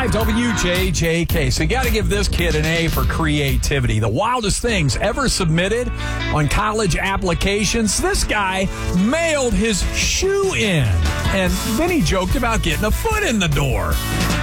105 WJJK. So you got to give this kid an A for creativity. The wildest things ever submitted on college applications. This guy mailed his shoe in, and then he joked about getting a foot in the door.